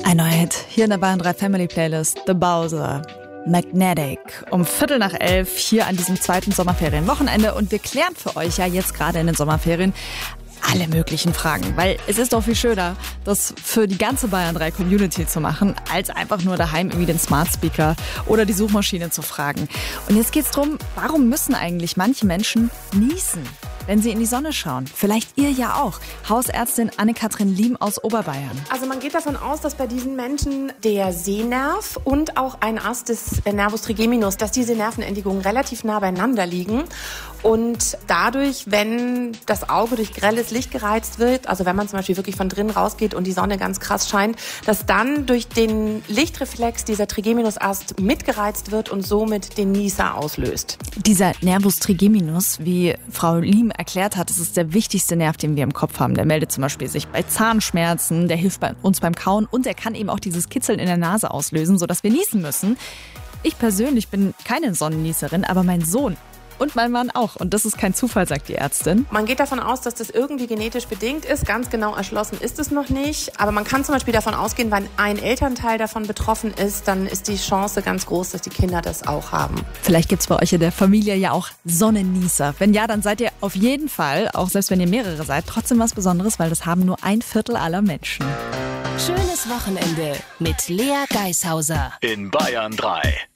Ein neuer Hit hier in der Bayern 3 Family Playlist, The Bowser, Magnetic, um 11:15 hier an diesem zweiten Sommerferienwochenende. Und wir klären für euch ja jetzt gerade in den Sommerferien alle möglichen Fragen, weil es ist doch viel schöner, das für die ganze Bayern 3 Community zu machen, als einfach nur daheim irgendwie den Smart Speaker oder die Suchmaschine zu fragen. Und jetzt geht's drum, warum müssen eigentlich manche Menschen niesen, wenn sie in die Sonne schauen? Vielleicht ihr ja auch. Hausärztin Anne-Kathrin Liem aus Oberbayern. Also man geht davon aus, dass bei diesen Menschen der Sehnerv und auch ein Ast des Nervus trigeminus, dass diese Nervenendigungen relativ nah beieinander liegen. Und dadurch, wenn das Auge durch grelles Licht gereizt wird, also wenn man zum Beispiel wirklich von drinnen rausgeht und die Sonne ganz krass scheint, dass dann durch den Lichtreflex dieser Trigeminusast mitgereizt wird und somit den Nieser auslöst. Dieser Nervus trigeminus, wie Frau Liem erklärt hat, das ist der wichtigste Nerv, den wir im Kopf haben. Der meldet zum Beispiel sich bei Zahnschmerzen, der hilft uns beim Kauen und der kann eben auch dieses Kitzeln in der Nase auslösen, sodass wir niesen müssen. Ich persönlich bin keine Sonnennieserin, aber mein Sohn und mein Mann auch. Und das ist kein Zufall, sagt die Ärztin. Man geht davon aus, dass das irgendwie genetisch bedingt ist. Ganz genau erschlossen ist es noch nicht. Aber man kann zum Beispiel davon ausgehen, wenn ein Elternteil davon betroffen ist, dann ist die Chance ganz groß, dass die Kinder das auch haben. Vielleicht gibt's bei euch in der Familie ja auch Sonnennieser. Wenn ja, dann seid ihr auf jeden Fall, auch selbst wenn ihr mehrere seid, trotzdem was Besonderes, weil das haben nur 1/4 aller Menschen. Schönes Wochenende mit Lea Geishauser in Bayern 3.